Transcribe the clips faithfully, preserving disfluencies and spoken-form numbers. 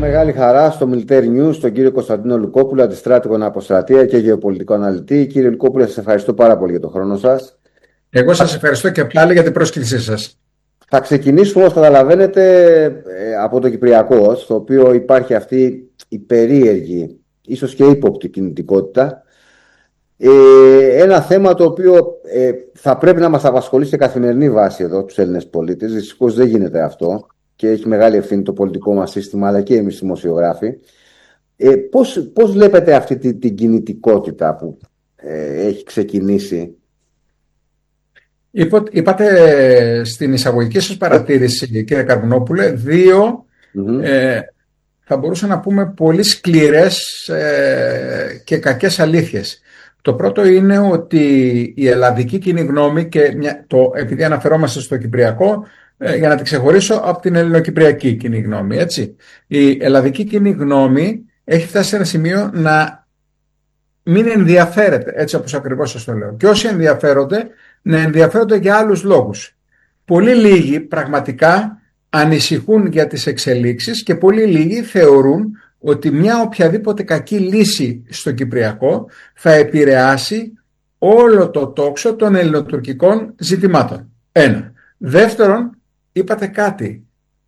μεγάλη χαρά στο Military News τον κύριο Κωνσταντίνο Λουκόπουλο, αντιστράτηγο αποστρατεία και γεωπολιτικό αναλυτή. Κύριε Λουκόπουλο, σας ευχαριστώ πάρα πολύ για τον χρόνο σας. Εγώ σας ευχαριστώ και πάλι για την πρόσκλησή σας. Θα ξεκινήσουμε, όπως καταλαβαίνετε, από το Κυπριακό, στο οποίο υπάρχει αυτή η περίεργη, ίσως και ύποπτη κινητικότητα. Ε, ένα θέμα το οποίο ε, θα πρέπει να μας απασχολεί σε καθημερινή βάση εδώ τους Έλληνες πολίτες. Δυστυχώς δεν γίνεται αυτό και έχει μεγάλη ευθύνη το πολιτικό μας σύστημα, αλλά και εμείς δημοσιογράφοι. Ε, πώς, πώς βλέπετε αυτή την, την κινητικότητα που ε, έχει ξεκινήσει? Είπα, είπατε στην εισαγωγική σας παρατήρηση, κύριε Καρμουνόπουλε, δύο mm-hmm. ε, θα μπορούσαμε να πούμε πολύ σκληρές ε, και κακές αλήθειες. Το πρώτο είναι ότι η ελλαδική κοινή γνώμη, και μια, το, επειδή αναφερόμαστε στο Κυπριακό, ε, για να την ξεχωρίσω από την ελληνοκυπριακή κοινή γνώμη, έτσι. Η ελλαδική κοινή γνώμη έχει φτάσει σε ένα σημείο να μην ενδιαφέρεται, έτσι όπως ακριβώς σας το λέω. Και όσοι ενδιαφέρονται, να ενδιαφέρονται για άλλους λόγους. Πολύ λίγοι πραγματικά ανησυχούν για τις εξελίξεις και πολύ λίγοι θεωρούν ότι μια οποιαδήποτε κακή λύση στο Κυπριακό θα επηρεάσει όλο το τόξο των ελληνοτουρκικών ζητημάτων. Ένα. Δεύτερον, είπατε κάτι.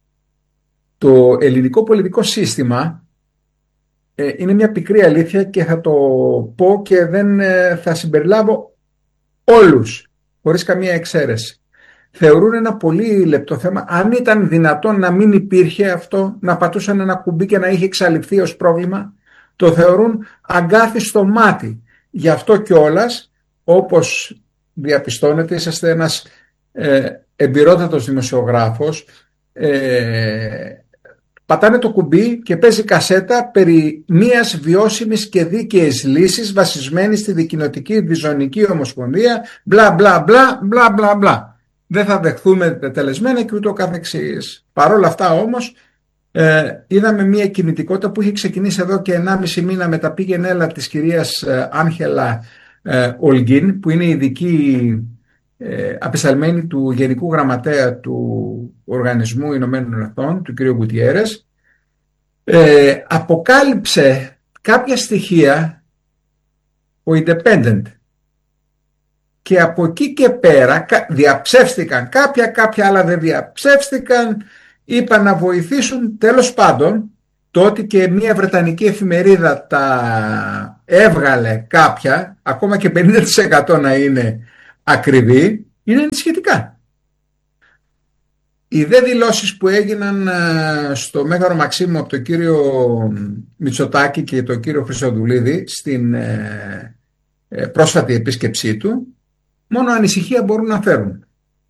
Το ελληνικό πολιτικό σύστημα ε, είναι μια πικρή αλήθεια και θα το πω και δεν ε, θα συμπεριλάβω όλους, χωρίς καμία εξαίρεση. Θεωρούν ένα πολύ λεπτό θέμα. Αν ήταν δυνατόν να μην υπήρχε αυτό, να πατούσαν ένα κουμπί και να είχε εξαλειφθεί ως πρόβλημα, το θεωρούν αγκάθι στο μάτι. Γι' αυτό κιόλας, όπως διαπιστώνετε, είσαστε ένας ε, εμπειρότατος δημοσιογράφος, ε, πατάνε το κουμπί και παίζει κασέτα περί μιας βιώσιμης και δίκαιης λύσης βασισμένη στη δικοινοτική διζωνική ομοσπονδία, μπλα μπλα μπλα μπλα μπλα μπλα. Δεν θα δεχθούμε τελεσμένα και ούτω καθεξής. Παρ' όλα αυτά όμως ε, είδαμε μια κινητικότητα που είχε ξεκινήσει εδώ και ενάμιση μήνα με τα πήγαινε έλα της κυρίας ε, Άγχελα ε, Ολγκίν, που είναι ειδική ε, απεσταλμένη του Γενικού Γραμματέα του Οργανισμού Ηνωμένων Εθνών, του κ. Γκουτιέρες. Ε, αποκάλυψε κάποια στοιχεία ο Independent. Και από εκεί και πέρα διαψεύστηκαν κάποια, κάποια άλλα δεν διαψεύστηκαν, είπαν να βοηθήσουν. Τέλος πάντων, το ότι και μια βρετανική εφημερίδα τα έβγαλε κάποια, ακόμα και πενήντα τοις εκατό να είναι ακριβή, είναι ενισχυτικά. Οι δε δηλώσεις που έγιναν στο Μέγαρο Μαξίμου από τον κύριο Μητσοτάκη και τον κύριο Χρυσοδουλίδη στην πρόσφατη επίσκεψή του, μόνο ανησυχία μπορούν να φέρουν.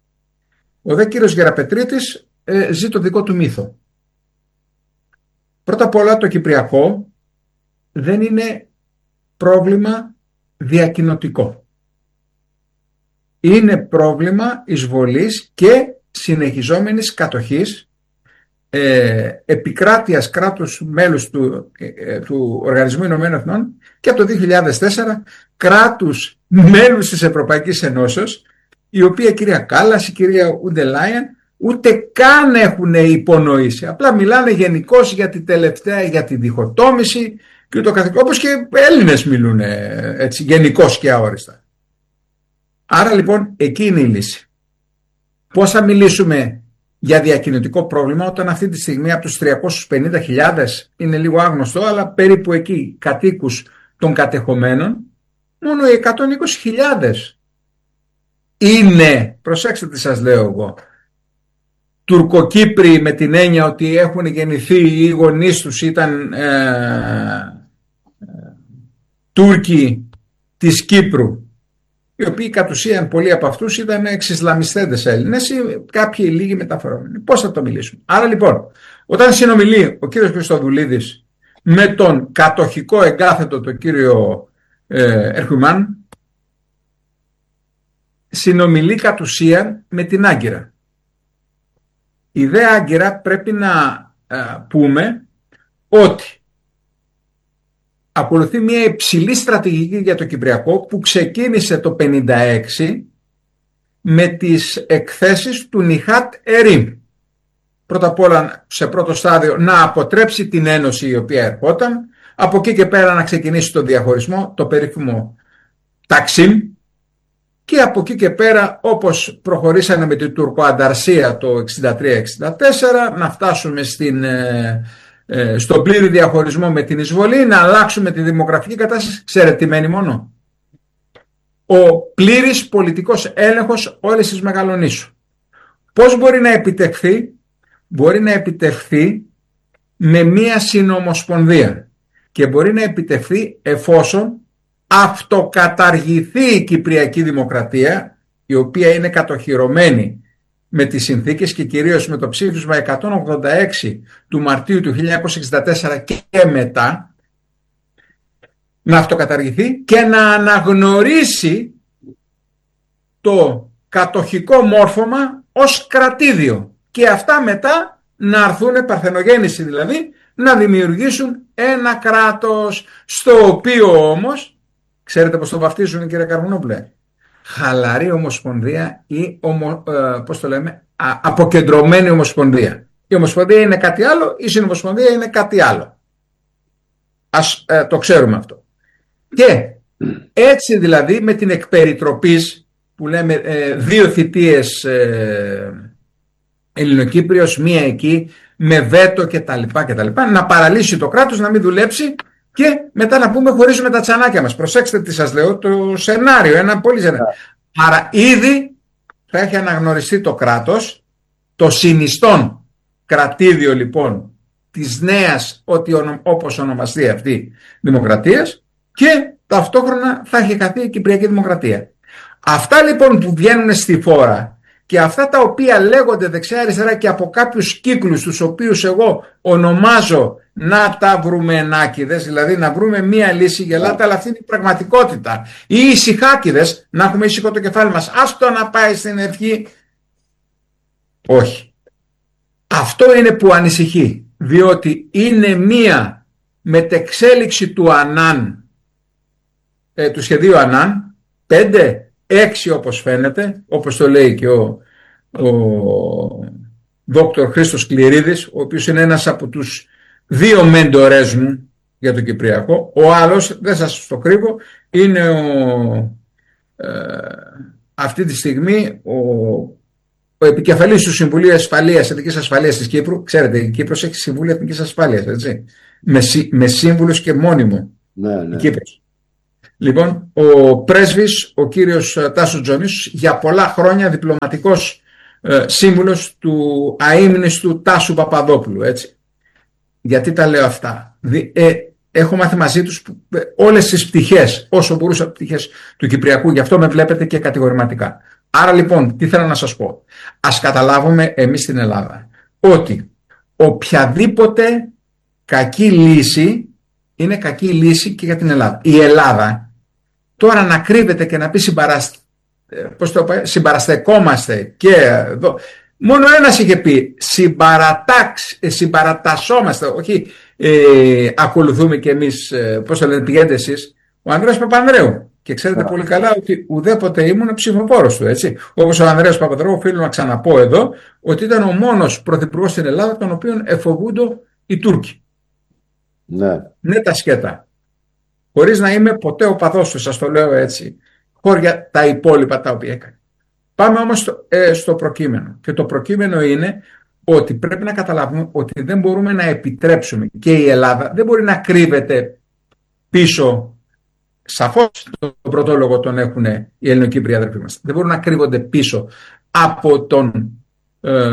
Ο δε κύριος Γεραπετρίτης ε, ζει το δικό του μύθο. Πρώτα απ' όλα, το Κυπριακό δεν είναι πρόβλημα διακοινοτικό. Είναι πρόβλημα εισβολής και συνεχιζόμενης κατοχής ε, επικράτειας κράτους μέλους του, ε, του Οργανισμού Ηνωμένων Εθνών και από το δύο χιλιάδες τέσσερα κράτους μέλους της Ευρωπαϊκής Ενώσεως, η οποία κυρία Κάλλας, η κυρία Ουντελάιεν ούτε καν έχουν υπονοήσει. Απλά μιλάνε γενικώς για την τελευταία, για τη διχοτόμηση και ούτω καθεξής, όπως και Έλληνες μιλούν έτσι γενικώς και αόριστα. Άρα λοιπόν εκεί είναι η λύση. Πώς θα μιλήσουμε για διακοινωτικό πρόβλημα όταν αυτή τη στιγμή από τους τριακόσιες πενήντα χιλιάδες, είναι λίγο άγνωστο, αλλά περίπου εκεί κατοίκους των κατεχομένων, μόνο οι εκατόν είκοσι χιλιάδες είναι, προσέξτε τι σας λέω εγώ, Τουρκοκύπροι, με την έννοια ότι έχουν γεννηθεί ή οι γονείς τους ήταν ε, ε, Τούρκοι της Κύπρου, οι οποίοι κατ' ουσίαν πολλοί από αυτούς ήταν εξισλαμιστέντες Έλληνες ή κάποιοι λίγοι μεταφερόμενοι. Πώς θα το μιλήσουμε? Άρα λοιπόν, όταν συνομιλεί ο κύριος Χριστοδουλίδης με τον κατοχικό εγκάθετο τον κύριο ε, Ερχουμάν, συνομιλεί κατ' ουσίαν με την Άγκυρα. Η δε Άγκυρα πρέπει να ε, πούμε ότι ακολουθεί μια υψηλή στρατηγική για το Κυπριακό που ξεκίνησε το χίλια εννιακόσια πενήντα έξι με τις εκθέσεις του Νιχάτ Ερήμ. πρώτα απ' όλα σε πρώτο στάδιο να αποτρέψει την ένωση η οποία ερχόταν, από εκεί και πέρα να ξεκινήσει το διαχωρισμό, το περίφημο Ταξίμ, και από εκεί και πέρα, όπως προχωρήσανε με την τουρκοανταρσία το εξήντα τρία εξήντα τέσσερα, να φτάσουμε στην, ε, ε, στον πλήρη διαχωρισμό με την εισβολή, να αλλάξουμε τη δημογραφική κατάσταση. Ξέρετε τι μένει μόνο? Ο πλήρης πολιτικός έλεγχος όλης της Μεγαλονήσου. Πώς μπορεί να επιτευχθεί? Μπορεί να επιτευχθεί με μία συνομοσπονδία και μπορεί να επιτευχθεί εφόσον αυτοκαταργηθεί η Κυπριακή Δημοκρατία, η οποία είναι κατοχυρωμένη με τις συνθήκες και κυρίως με το ψήφισμα εκατόν ογδόντα έξι του Μαρτίου του χίλια εννιακόσια εξήντα τέσσερα και μετά, να αυτοκαταργηθεί και να αναγνωρίσει το κατοχικό μόρφωμα ως κρατήδιο, και αυτά μετά να έρθουν, παρθενογέννηση δηλαδή, να δημιουργήσουν ένα κράτος, στο οποίο όμως, ξέρετε πώς το βαφτίζουν, κύριε Καρβουνόπουλε? Χαλαρή ομοσπονδία ή ομο, ε, πώς το λέμε, α, αποκεντρωμένη ομοσπονδία. Η ομοσπονδία είναι κάτι άλλο, η συνομοσπονδία είναι κάτι άλλο. Ας ε, το ξέρουμε αυτό. Και έτσι δηλαδή, με την εκπεριτροπής που λέμε, ε, δύο θητείες ε, Ελληνοκύπριος, μία εκεί, με βέτο και τα λοιπά και τα λοιπά, να παραλύσει το κράτος, να μην δουλέψει, και μετά να πούμε χωρίζουμε τα τσανάκια μας. Προσέξτε τι σας λέω, το σενάριο, ένα πολύ σενάριο. Yeah. Άρα ήδη θα έχει αναγνωριστεί το κράτος, το συνιστόν κρατήδιο λοιπόν της νέας, ότι ονο, όπως ονομαστεί αυτή, δημοκρατίας, και ταυτόχρονα θα έχει χαθεί η Κυπριακή Δημοκρατία. Αυτά λοιπόν που βγαίνουν στη φόρα και αυτά τα οποία λέγονται δεξιά-αριστερά και από κάποιους κύκλους, τους οποίους εγώ ονομάζω να τα βρούμε ενάκηδες, δηλαδή να βρούμε μία λύση γελάτα, αλλά αυτή είναι η πραγματικότητα. Ή ησυχάκηδες, να έχουμε ήσυχο το κεφάλι μας, άστο να πάει στην ευχή. Όχι. Αυτό είναι που ανησυχεί, διότι είναι μία μετεξέλιξη του Ανάν, ε, του σχεδίου Ανάν, πέντε, έξι όπως φαίνεται, όπως το λέει και ο, ο δόκτωρ Χρήστος Κληρίδης, ο οποίος είναι ένας από τους δύο μέντορες μου για το Κυπριακό. Ο άλλος, δεν σας το κρύβω, είναι ο, ε, αυτή τη στιγμή ο, ο επικεφαλής του Συμβουλίου Ασφαλείας, Εθνικής Ασφαλείας της Κύπρου. Ξέρετε, η Κύπρος έχει Συμβούλιο Εθνικής Ασφαλείας, έτσι, με, με σύμβουλους και μόνιμο. Ναι, ναι. Η Κύπρος. Λοιπόν, ο πρέσβης, ο κύριος Τάσος Τζονίσος, για πολλά χρόνια διπλωματικός ε, σύμβουλος του αείμνηστου Τάσου Παπαδόπουλου, έτσι. Γιατί τα λέω αυτά? Δι, ε, έχω μάθει μαζί τους ε, όλες τις πτυχές, όσο μπορούσα, πτυχές του Κυπριακού, γι' αυτό με βλέπετε και κατηγορηματικά. Άρα λοιπόν, τι θέλω να σας πω? Ας καταλάβουμε εμείς στην Ελλάδα ότι οποιαδήποτε κακή λύση είναι κακή λύση και για την Ελλάδα. Η Ελλάδα τώρα να κρύβεται και να πει συμπαρασ... πώς το πω, συμπαραστεκόμαστε και εδώ. Μόνο ένας είχε πει συμπαρατάξ, συμπαρατασσόμαστε, όχι ε, ακολουθούμε και εμείς, ε, πώς το λέτε, πηγαίνετε εσείς, ο Ανδρέας Παπανδρέου. Και ξέρετε yeah. πολύ καλά ότι ουδέποτε ήμουν ψηφοφόρος του, έτσι. Όπως ο Ανδρέας Παπανδρέου, οφείλω να ξαναπώ εδώ, ότι ήταν ο μόνος πρωθυπουργός στην Ελλάδα τον οποίον εφοβούνται οι Τούρκοι. Ναι. Ναι, τα σκέτα. Χωρίς να είμαι ποτέ οπαδός του, σας το λέω έτσι, χώρια τα υπόλοιπα τα οποία έκανε. Πάμε όμως στο, ε, στο προκείμενο. Και το προκείμενο είναι ότι πρέπει να καταλάβουμε ότι δεν μπορούμε να επιτρέψουμε, και η Ελλάδα δεν μπορεί να κρύβεται πίσω. Σαφώς τον πρωτόλογο τον έχουν οι Ελληνοκύπριοι αδερφοί μας. Δεν μπορούν να κρύβονται πίσω από τον ε,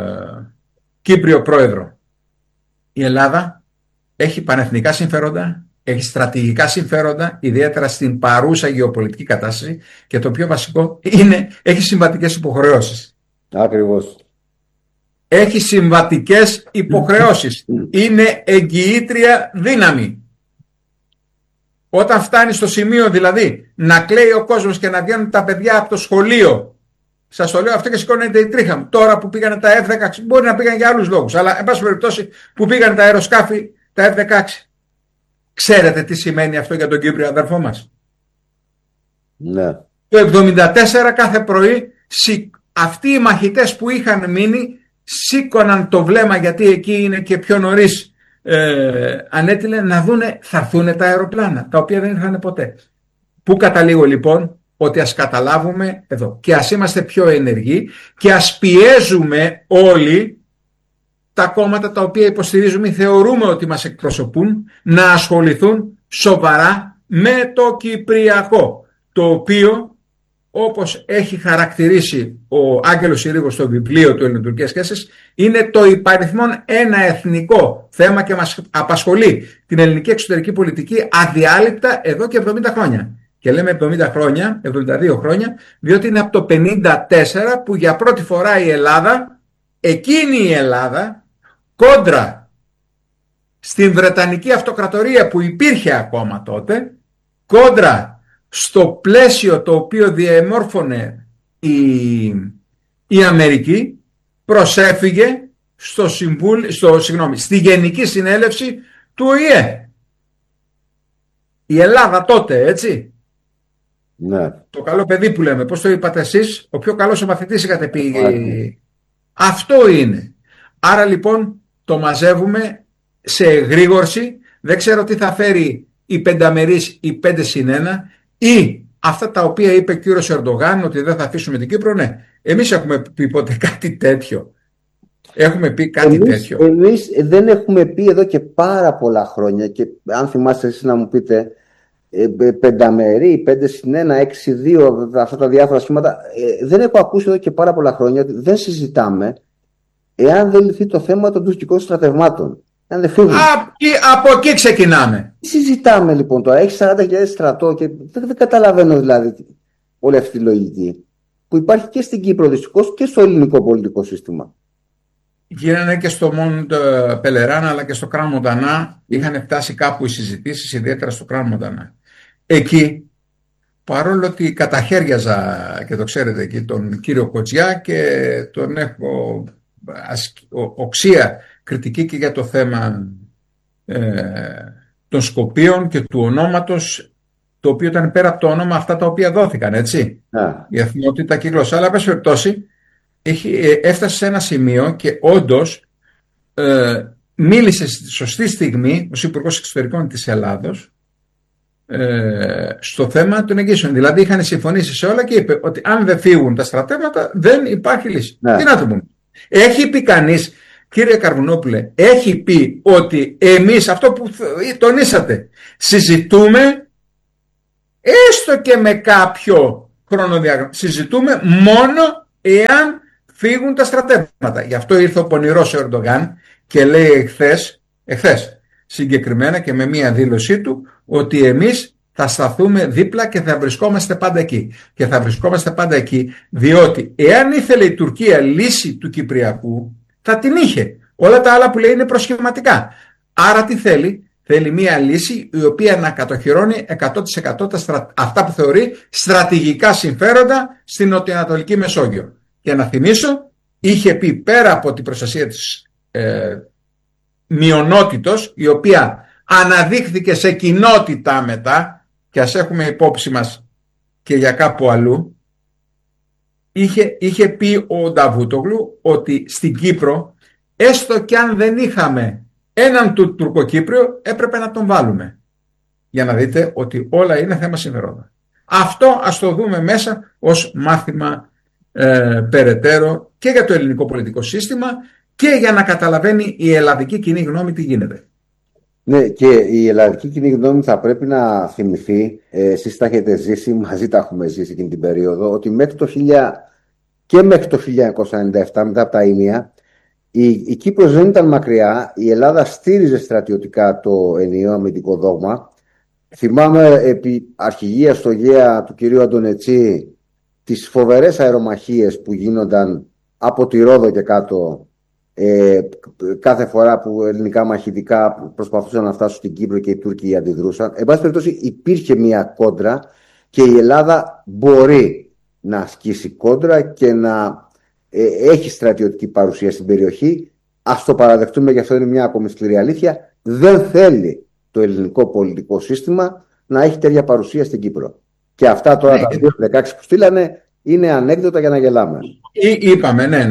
Κύπριο πρόεδρο. Η Ελλάδα έχει πανεθνικά συμφέροντα, έχει στρατηγικά συμφέροντα, ιδιαίτερα στην παρούσα γεωπολιτική κατάσταση, και το πιο βασικό είναι έχει συμβατικές υποχρεώσεις. Ακριβώς. Έχει συμβατικές υποχρεώσεις. Είναι εγγυήτρια δύναμη. Όταν φτάνει στο σημείο δηλαδή να κλαίει ο κόσμος και να βγαίνουν τα παιδιά από το σχολείο, σας το λέω αυτό και σηκώνεται η τρίχα μου. Τώρα που πήγανε τα εφ δεκαέξι, μπορεί να πήγαν για άλλους λόγους, αλλά εν πάση περιπτώσει που πήγανε τα αεροσκάφη, τα εφ δεκαέξι. Ξέρετε τι σημαίνει αυτό για τον Κύπριο αδερφό μας? Ναι. Το εβδομήντα τέσσερα κάθε πρωί αυτοί οι μαχητές που είχαν μείνει σήκωναν το βλέμμα, γιατί εκεί είναι και πιο νωρίς ε, ανέτειλε, να δούνε θα έρθουν τα αεροπλάνα, τα οποία δεν ήρθαν ποτέ. Πού καταλήγω λοιπόν? Ότι ας καταλάβουμε εδώ και ας είμαστε πιο ενεργοί και ας πιέζουμε όλοι τα κόμματα τα οποία υποστηρίζουμε ή θεωρούμε ότι μας εκπροσωπούν να ασχοληθούν σοβαρά με το Κυπριακό, το οποίο, όπως έχει χαρακτηρίσει ο Άγγελος Συρίγος στο βιβλίο του Ελληνοτουρκικές Σχέσεις, είναι το υπαριθμόν ένα εθνικό θέμα και μας απασχολεί την ελληνική εξωτερική πολιτική αδιάλειπτα εδώ και εβδομήντα χρόνια. Και λέμε εβδομήντα χρόνια, εβδομήντα δύο χρόνια, διότι είναι από το πενήντα τέσσερα που για πρώτη φορά η Ελλάδα, εκείνη η Ελλάδα, κόντρα στην Βρετανική Αυτοκρατορία που υπήρχε ακόμα τότε, κόντρα στο πλαίσιο το οποίο διαμόρφωνε η, η Αμερική, προσέφυγε στο συμβούλ, στο, συγγνώμη, στη Γενική Συνέλευση του Ο Η Ε. Η Ελλάδα τότε, έτσι. Ναι. Το καλό παιδί που λέμε, πώς το είπατε εσείς, ο πιο καλός ο μαθητής είχατε πει. Yeah. Αυτό είναι. Άρα λοιπόν το μαζεύουμε σε εγρήγορση. Δεν ξέρω τι θα φέρει η πενταμερής ή πέντε συν ένα ή αυτά τα οποία είπε ο κύριος Ερντογάν, ότι δεν θα αφήσουμε την Κύπρο. Ναι, εμείς έχουμε πει ποτέ κάτι τέτοιο? Έχουμε πει κάτι εμείς, τέτοιο? Εμείς δεν έχουμε πει εδώ και πάρα πολλά χρόνια, και αν θυμάστε εσείς να μου πείτε, πενταμερή, πέντε συν ένα, έξι δύο, αυτά τα διάφορα σχήματα, ε, δεν έχω ακούσει εδώ και πάρα πολλά χρόνια ότι δεν συζητάμε εάν δεν λυθεί το θέμα των τουρκικών στρατευμάτων. Αν δεν φύγουν. Από, από εκεί ξεκινάμε. Τι συζητάμε λοιπόν τώρα? Έχει σαράντα χιλιάδες στρατό και δεν, δεν καταλαβαίνω δηλαδή όλη αυτή τη λογική που υπάρχει και στην Κύπρο δυστυχώς και στο ελληνικό πολιτικό σύστημα. Γίνανε και στο Μοντ Πελεράν αλλά και στο Κραν Μοντανά. Είχαν φτάσει κάπου οι συζητήσεις, ιδιαίτερα στο Κραν Μοντανά. Εκεί, παρόλο ότι καταχέριαζα, και το ξέρετε εκεί, τον κύριο Κοτζιά και τον έχω οξία κριτική και για το θέμα ε, των Σκοπίων και του ονόματος, το οποίο ήταν πέρα από το όνομα αυτά τα οποία δόθηκαν, έτσι. Yeah. Η εθνότητα και η γλώσσα. Αλλά, πες περιπτώσει, έφτασε σε ένα σημείο και όντως ε, μίλησε στη σωστή στιγμή ως Υπουργός Εξωτερικών της Ελλάδος ε, στο θέμα των εγγύσεων. Δηλαδή είχαν συμφωνήσει σε όλα και είπε ότι αν δεν φύγουν τα στρατεύματα δεν υπάρχει λύση. Yeah. Τι να το πούμε? Έχει πει κανείς, κύριε Καρβουνόπουλε, έχει πει ότι εμείς, αυτό που τονίσατε, συζητούμε έστω και με κάποιο χρονοδιάγραμμα, συζητούμε μόνο εάν φύγουν τα στρατεύματα. Γι' αυτό ήρθε ο πονηρός Ερντογάν και λέει εχθές, εχθές συγκεκριμένα και με μία δήλωσή του, ότι εμείς θα σταθούμε δίπλα και θα βρισκόμαστε πάντα εκεί. Και θα βρισκόμαστε πάντα εκεί διότι εάν ήθελε η Τουρκία λύση του Κυπριακού, θα την είχε. Όλα τα άλλα που λέει είναι προσχηματικά. Άρα τι θέλει? Θέλει μία λύση η οποία να κατοχυρώνει εκατό τοις εκατό τα στρα... αυτά που θεωρεί στρατηγικά συμφέροντα στην νοτιοανατολική Μεσόγειο. Και να θυμίσω, είχε πει πέρα από την προστασία της ε, μειονότητος, η οποία αναδείχθηκε σε κοινότητα μετά, και ας έχουμε υπόψη μας και για κάπου αλλού, είχε, είχε πει ο Νταβούτογλου ότι στην Κύπρο, έστω κι αν δεν είχαμε έναν του Τουρκοκύπριο, έπρεπε να τον βάλουμε. Για να δείτε ότι όλα είναι θέμα συμφερόντα. Αυτό ας το δούμε μέσα ως μάθημα ε, περαιτέρω και για το ελληνικό πολιτικό σύστημα και για να καταλαβαίνει η ελλαδική κοινή γνώμη τι γίνεται. Ναι, και η ελλαδική κοινή γνώμη θα πρέπει να θυμηθεί, ε, εσείς τα έχετε ζήσει, μαζί τα έχουμε ζήσει εκείνη την περίοδο, ότι μέχρι το χίλια και μέχρι το χίλια εννιακόσια ενενήντα επτά, μετά από τα ήμια, η, η Κύπρος δεν ήταν μακριά, η Ελλάδα στήριζε στρατιωτικά το ενιαίο αμυντικό δόγμα. Θυμάμαι επί αρχηγίας στο ΓΕΑ του κυρίου Αντωνετσί τις φοβερές αερομαχίες που γίνονταν από τη Ρόδο και κάτω, ε, κάθε φορά που ελληνικά μαχητικά προσπαθούσαν να φτάσουν στην Κύπρο και οι Τούρκοι αντιδρούσαν. Εν πάση περιπτώσει υπήρχε μια κόντρα και η Ελλάδα μπορεί να ασκήσει κόντρα και να ε, έχει στρατιωτική παρουσία στην περιοχή. Ας το παραδεχτούμε, και αυτό είναι μια ακόμη σκληρή αλήθεια. Δεν θέλει το ελληνικό πολιτικό σύστημα να έχει τέτοια παρουσία στην Κύπρο. Και αυτά τώρα ναι, τα δύο χιλιάδες δεκαέξι που στείλανε είναι ανέκδοτα για να γελάμε. Ή, είπαμε, ναι, ναι.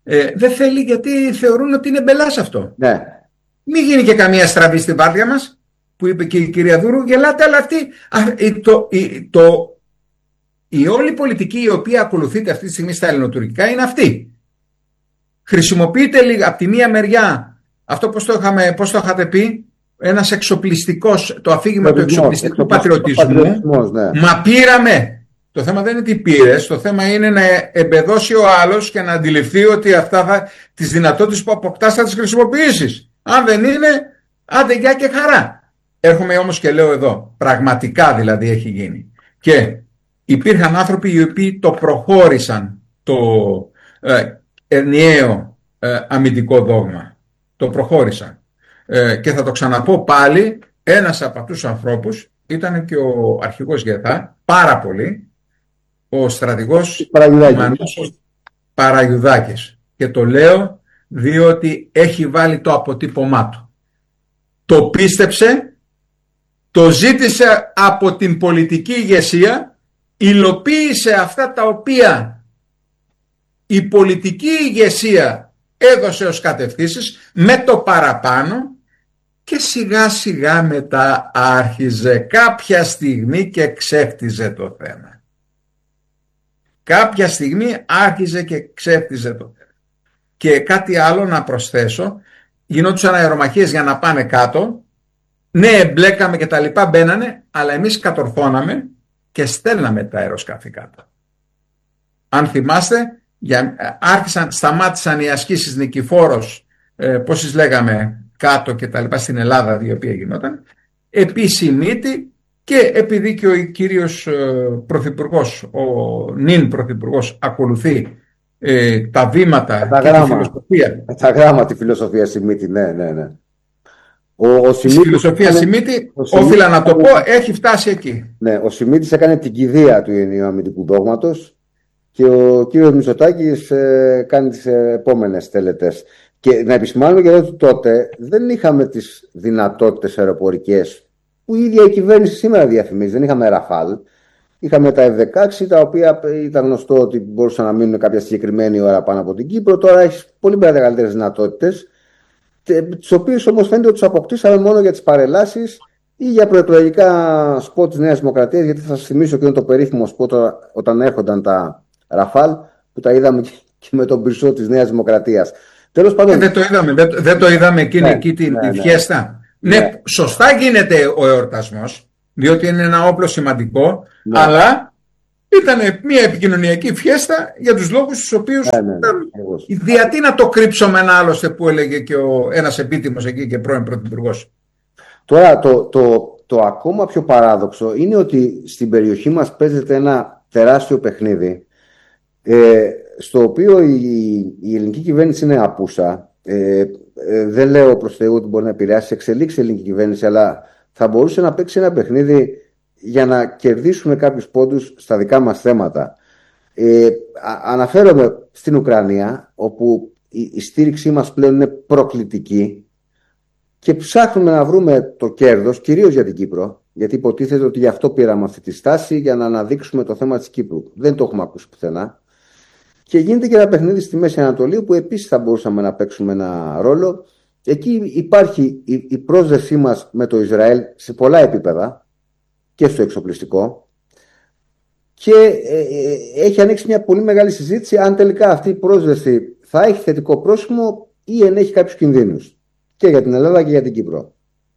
Ε, δεν θέλει γιατί θεωρούν ότι είναι μπελάς αυτό. Ναι. Μην γίνει και καμία στραβή στην βάρδια μας, που είπε και η κυρία Δούρου, γελάτε, αλλά αυτή, α, το, η, το, η όλη πολιτική η οποία ακολουθείται αυτή τη στιγμή στα ελληνοτουρκικά είναι αυτή. Χρησιμοποιείται λίγα από τη μία μεριά αυτό, πώς το, είχαμε, πώς το είχατε πει, ένας εξοπλιστικός, το αφήγημα του εξοπλιστικού πατριωτισμού, ναι. Μα πήραμε. Το θέμα δεν είναι τι πήρες, το θέμα είναι να εμπεδώσει ο άλλος και να αντιληφθεί ότι αυτά θα, τις δυνατότητες που αποκτάς θα τις χρησιμοποιήσεις. Αν δεν είναι, άντε γεια και χαρά. Έρχομαι όμως και λέω εδώ, πραγματικά δηλαδή έχει γίνει. Και υπήρχαν άνθρωποι οι οποίοι το προχώρησαν το ε, ενιαίο ε, αμυντικό δόγμα. Το προχώρησαν. Ε, και θα το ξαναπώ πάλι, ένας από αυτούς τους ανθρώπους ήταν και ο αρχηγός ΓΕΘΑ, πάρα πολύ, ο στρατηγός Μανούσος Παραγιουδάκης. Και το λέω διότι έχει βάλει το αποτύπωμά του. Το πίστεψε, το ζήτησε από την πολιτική ηγεσία, υλοποίησε αυτά τα οποία η πολιτική ηγεσία έδωσε ως κατευθύνσεις με το παραπάνω, και σιγά σιγά μετά άρχιζε κάποια στιγμή και ξέφτιζε το θέμα. Κάποια στιγμή άρχιζε και ξέφτιζε το θέμα. Και κάτι άλλο να προσθέσω, γινόντουσαν αερομαχίες για να πάνε κάτω, ναι μπλέκαμε και τα λοιπά, μπαίνανε, αλλά εμείς κατορθώναμε και στέλναμε τα αεροσκάφη κάτω. Αν θυμάστε, για, άρχισαν, σταμάτησαν οι ασκήσεις Νικηφόρος, ε, πώς τις λέγαμε, κάτω και τα λοιπά στην Ελλάδα, η οποία γινόταν, επισημήτη, και επειδή και ο κύριος ε, πρωθυπουργός, ο νυν πρωθυπουργός, ακολουθεί ε, τα βήματα τα και γράμμα, τη φιλοσοφία. Τα γράμμα τη φιλοσοφία Σιμίτη, ναι, ναι, ναι. Ο, ο Σιμίτης, η φιλοσοφία Σιμίτη, όφιλα να το πω, έχει φτάσει εκεί. Ναι, ο Σιμίτης έκανε την κηδεία του ενιαίου αμυντικού δόγματος και ο κύριος Μητσοτάκης ε, κάνει τις επόμενες τελετές. Και να επισημάνουμε και εδώ ότι τότε δεν είχαμε τις δυνατότητες αεροπορικές που η ίδια η κυβέρνηση σήμερα διαφημίζει. Δεν είχαμε Ραφάλ. Είχαμε τα εφ δεκαέξι, τα οποία ήταν γνωστό ότι μπορούσαν να μείνουν κάποια συγκεκριμένη ώρα πάνω από την Κύπρο. Τώρα έχει πολύ μεγαλύτερες δυνατότητες, τις οποίες όμως φαίνεται ότι τις αποκτήσαμε μόνο για τις παρελάσεις ή για προεκλογικά σποτ της Νέας Δημοκρατίας. Γιατί θα σας θυμίσω και είναι το περίφημο σποτ όταν έρχονταν τα Ραφάλ, που τα είδαμε και με τον πυρσό της Νέας Δημοκρατίας. Τέλος πάντων. Ε, δεν το είδαμε, δεν, δεν το είδαμε εκείνη ναι, εκεί την ναι, ναι. φιέστα. Ναι, ναι, σωστά γίνεται ο εορτασμός, διότι είναι ένα όπλο σημαντικό, ναι. αλλά ήταν μια επικοινωνιακή φιέστα για τους λόγους τους οποίους ναι, ναι, ναι. γιατί να το κρύψουμε ένα άλλωστε που έλεγε και ο, ένας επίτιμος εκεί και πρώην πρωθυπουργός. Τώρα το, το, το ακόμα πιο παράδοξο είναι ότι στην περιοχή μας παίζεται ένα τεράστιο παιχνίδι, ε, στο οποίο η, η ελληνική κυβέρνηση είναι απούσα. Ε, ε, δεν λέω προς Θεού ότι μπορεί να επηρεάσει εξελίξει η ελληνική κυβέρνηση, αλλά θα μπορούσε να παίξει ένα παιχνίδι για να κερδίσουμε κάποιους πόντους στα δικά μας θέματα. Ε, α, αναφέρομαι στην Ουκρανία, όπου η, η στήριξή μας πλέον είναι προκλητική και ψάχνουμε να βρούμε το κέρδος, κυρίως για την Κύπρο, γιατί υποτίθεται ότι γι' αυτό πήραμε αυτή τη στάση, για να αναδείξουμε το θέμα της Κύπρου. Δεν το έχουμε ακούσει πουθενά. Και γίνεται και ένα παιχνίδι στη Μέση Ανατολή, που επίσης θα μπορούσαμε να παίξουμε ένα ρόλο. Εκεί υπάρχει η, η πρόσδεσή μας με το Ισραήλ σε πολλά επίπεδα και στο εξοπλιστικό, και ε, ε, έχει ανοίξει μια πολύ μεγάλη συζήτηση αν τελικά αυτή η πρόσδεση θα έχει θετικό πρόσημο ή ενέχει κάποιους κινδύνους και για την Ελλάδα και για την Κύπρο.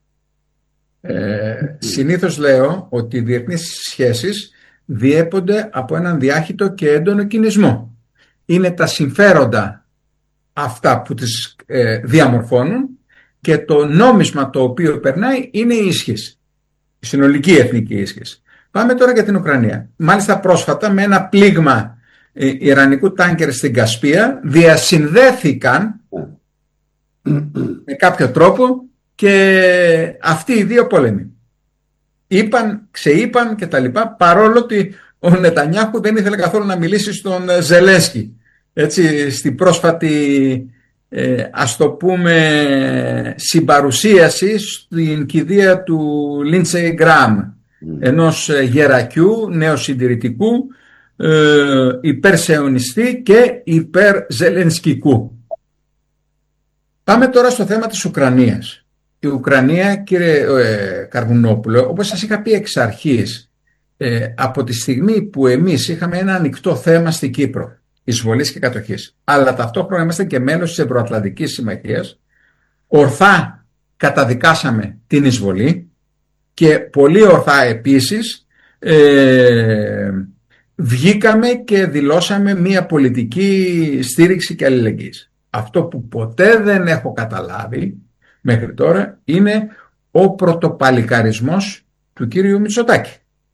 Ε, συνήθως λέω ότι οι διεθνείς σχέσεις διέπονται από έναν διάχυτο και έντονο κινησμό. Είναι τα συμφέροντα αυτά που τις ε, διαμορφώνουν και το νόμισμα το οποίο περνάει είναι η ίσχυς, η συνολική εθνική ίσχυς. Πάμε τώρα για την Ουκρανία. Μάλιστα πρόσφατα με ένα πλήγμα ε, ιρανικού τάνκερ στην Κασπία διασυνδέθηκαν με κάποιο τρόπο και αυτοί οι δύο πόλεμοι. Είπαν, ξεείπαν και τα λοιπά, παρόλο ότι ο Νετανιάχου δεν ήθελε καθόλου να μιλήσει στον Ζελένσκι. Έτσι, στην πρόσφατη, ε, ας το πούμε, συμπαρουσίαση στην κηδεία του Λίντσεϊ Γκραμ, mm. ενός γερακιού νεοσυντηρητικού, ε, υπερσεωνιστή και υπερζελενσκικού. Πάμε τώρα στο θέμα της Ουκρανίας. Η Ουκρανία, κύριε ε, Καρβουνόπουλο, όπως σας είχα πει εξ αρχής, ε, από τη στιγμή που εμείς είχαμε ένα ανοιχτό θέμα στην Κύπρο, εισβολής και κατοχής, αλλά ταυτόχρονα είμαστε και μέλος της Ευρωατλαντικής Συμμαχίας, ορθά καταδικάσαμε την εισβολή και πολύ ορθά επίσης ε, βγήκαμε και δηλώσαμε μια πολιτική στήριξη και αλληλεγγύης. Αυτό που ποτέ δεν έχω καταλάβει μέχρι τώρα είναι ο πρωτοπαλικαρισμός του κύριου Μητσοτάκη.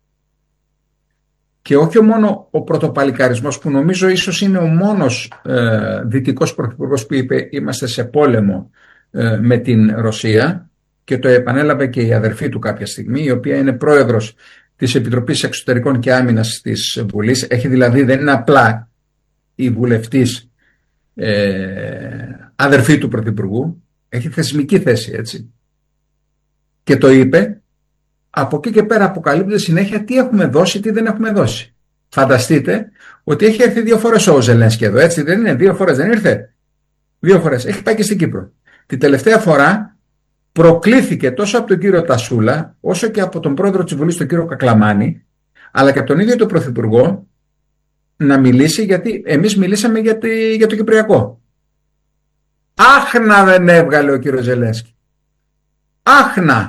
Και όχι μόνο ο πρωτοπαλικαρισμός, που νομίζω ίσως είναι ο μόνος ε, δυτικός πρωθυπουργός που είπε είμαστε σε πόλεμο ε, με την Ρωσία, και το επανέλαβε και η αδερφή του κάποια στιγμή, η οποία είναι πρόεδρος της Επιτροπής Εξωτερικών και Άμυνας της Βουλής. Έχει δηλαδή, δεν είναι απλά η βουλευτής ε, αδερφή του πρωθυπουργού, έχει θεσμική θέση, έτσι. Και το είπε. Από εκεί και πέρα αποκαλύπτεται συνέχεια τι έχουμε δώσει, τι δεν έχουμε δώσει. Φανταστείτε ότι έχει έρθει δύο φορές ο Ζελένσκι εδώ, έτσι δεν είναι? Δύο φορές δεν ήρθε? Δύο φορές. Έχει πάει και στην Κύπρο. Την τελευταία φορά προκλήθηκε τόσο από τον κύριο Τασούλα, όσο και από τον πρόεδρο της Βουλής, τον κύριο Κακλαμάνη, αλλά και από τον ίδιο τον πρωθυπουργό, να μιλήσει, γιατί εμείς μιλήσαμε για, τη, για το Κυπριακό. Άχνα δεν έβγαλε ο κύριος Ζελένσκι. Άχνα.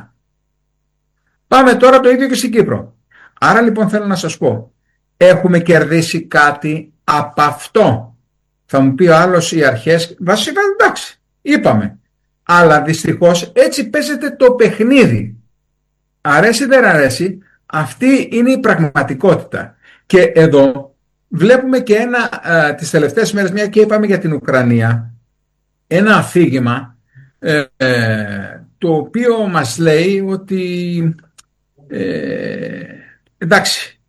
Πάμε τώρα το ίδιο και στην Κύπρο. Άρα λοιπόν θέλω να σας πω, έχουμε κερδίσει κάτι από αυτό. Θα μου πει ο άλλος, οι αρχές, βασικά εντάξει, είπαμε. Αλλά δυστυχώς έτσι παίζεται το παιχνίδι. Αρέσει δεν αρέσει, αυτή είναι η πραγματικότητα. Και εδώ βλέπουμε και ένα, α, τις τελευταίες μέρες, μια και είπαμε για την Ουκρανία, ένα αφήγημα ε, ε, το οποίο μας λέει ότι ε, εντάξει,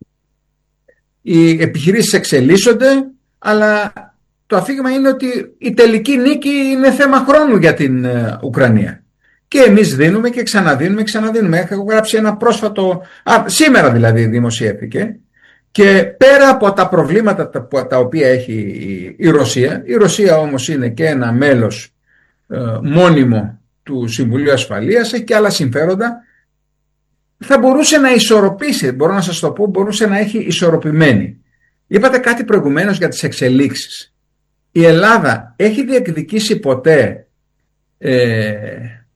οι επιχειρήσεις εξελίσσονται, αλλά το αφήγημα είναι ότι η τελική νίκη είναι θέμα χρόνου για την ε, Ουκρανία. Και εμείς δίνουμε και ξαναδίνουμε και ξαναδίνουμε. Έχω γράψει ένα πρόσφατο, α, σήμερα δηλαδή δημοσιεύτηκε, και πέρα από τα προβλήματα τα, τα οποία έχει η, η Ρωσία, η Ρωσία όμως είναι και ένα μέλος ε, μόνιμο του Συμβουλίου Ασφαλείας, έχει και άλλα συμφέροντα, θα μπορούσε να ισορροπήσει, μπορώ να σας το πω, μπορούσε να έχει ισορροπημένη. Είπατε κάτι προηγουμένως για τις εξελίξεις. Η Ελλάδα έχει διεκδικήσει ποτέ ε,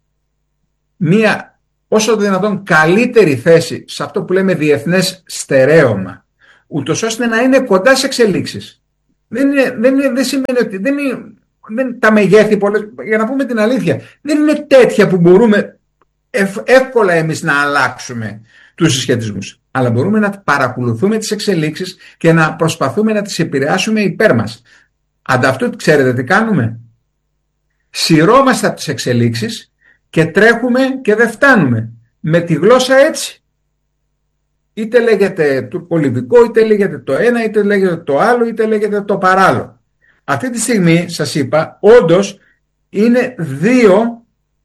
μία όσο δυνατόν καλύτερη θέση σε αυτό που λέμε διεθνές στερέωμα, ούτως ώστε να είναι κοντά σε εξελίξεις? Δεν, είναι, δεν, είναι, δεν σημαίνει ότι δεν είναι, δεν, τα μεγέθη πολλές, για να πούμε την αλήθεια, δεν είναι τέτοια που μπορούμε εύκολα εμείς να αλλάξουμε τους συσχετισμούς, αλλά μπορούμε να παρακολουθούμε τις εξελίξεις και να προσπαθούμε να τις επηρεάσουμε υπέρ μας. Ανταυτού ξέρετε τι κάνουμε? Σειρώμαστε από τις εξελίξεις και τρέχουμε και δεν φτάνουμε. Με τη γλώσσα έτσι. Είτε λέγεται τουρκολιβικό, είτε λέγεται το ένα, είτε λέγεται το άλλο, είτε λέγεται το παράλληλο. Αυτή τη στιγμή σας είπα, όντως είναι δύο